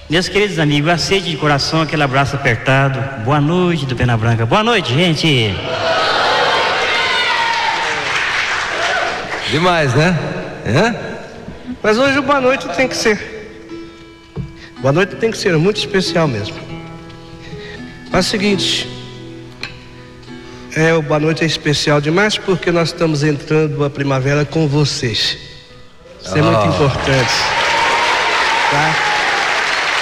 Meus queridos amigos, aceite de coração aquele abraço apertado. Boa noite do Pena Branca. Boa noite, gente. Demais, né? Mas hoje o boa noite tem que ser. Boa noite tem que ser muito especial mesmo. Mas é o seguinte, o boa noite é especial demais porque nós estamos entrando a primavera com vocês. Isso é muito importante, tá?